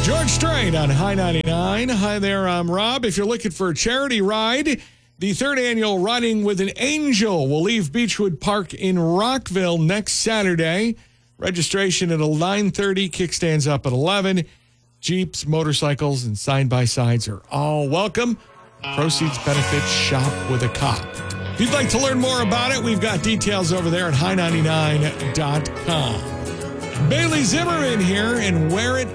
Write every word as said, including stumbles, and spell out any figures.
George Strait on High ninety-nine. Hi there, I'm Rob. If you're looking for a charity ride, the third annual Riding with an Angel will leave Beechwood Park in Rockville next Saturday. Registration at nine thirty, kickstands up at eleven. Jeeps, motorcycles, and side-by-sides are all welcome. Proceeds benefit Shop with a Cop. If you'd like to learn more about it, we've got details over there at high ninety-nine dot com. Bailey Zimmerman here, and Wear It